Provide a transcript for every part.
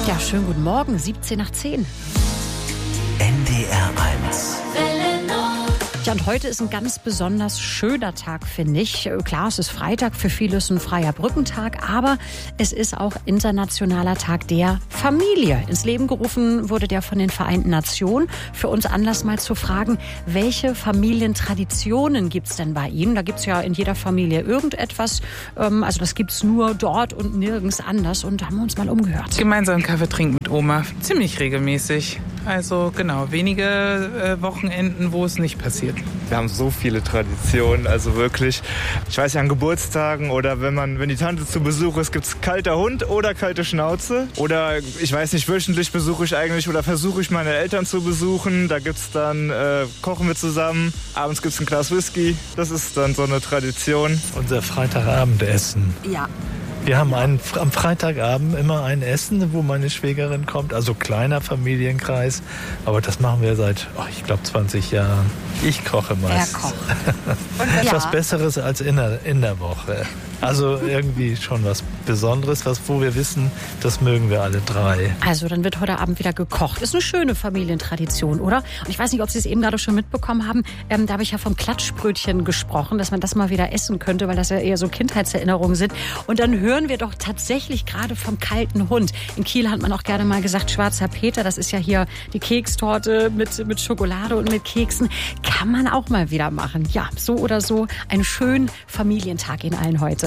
Ja, schönen guten Morgen, 17 nach 10. NDR 1. Ja, und heute ist ein ganz besonders schöner Tag, finde ich. Klar, es ist Freitag, für viele ist ein freier Brückentag, aber es ist auch internationaler Tag der Familie. Ins Leben gerufen wurde der von den Vereinten Nationen. Für uns Anlass mal zu fragen, welche Familientraditionen gibt's denn bei Ihnen? Da gibt's ja in jeder Familie irgendetwas. Also das gibt's nur dort und nirgends anders. Und da haben wir uns mal umgehört. Gemeinsam Kaffee trinken mit Oma, ziemlich regelmäßig. Also genau, wenige Wochenenden, wo es nicht passiert. Wir haben so viele Traditionen, also wirklich. Ich weiß ja, an Geburtstagen oder wenn die Tante zu Besuch ist, gibt's kalter Hund oder kalte Schnauze. Oder ich weiß nicht, wöchentlich besuche ich eigentlich oder versuche ich meine Eltern zu besuchen. Da gibt's dann, kochen wir zusammen, abends gibt's ein Glas Whisky. Das ist dann so eine Tradition. Unser Freitagabendessen. Ja. Wir haben am Freitagabend immer ein Essen, wo meine Schwägerin kommt, also kleiner Familienkreis, aber das machen wir seit, ich glaube, 20 Jahren. Ich koche meistens. Er kocht. Etwas Besseres als in der Woche. Also irgendwie schon was Besonderes, wo wir wissen, das mögen wir alle drei. Also dann wird heute Abend wieder gekocht. Ist eine schöne Familientradition, oder? Und ich weiß nicht, ob Sie es eben gerade schon mitbekommen haben. Da habe ich ja vom Klatschbrötchen gesprochen, dass man das mal wieder essen könnte, weil das ja eher so Kindheitserinnerungen sind. Und dann hören wir doch tatsächlich gerade vom kalten Hund. In Kiel hat man auch gerne mal gesagt, Schwarzer Peter, das ist ja hier die Kekstorte mit Schokolade und mit Keksen. Kann man auch mal wieder machen. Ja, so oder so, einen schönen Familientag Ihnen allen heute.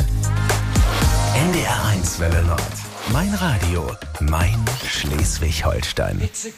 NDR 1 Welle Nord. Mein Radio, mein Schleswig-Holstein.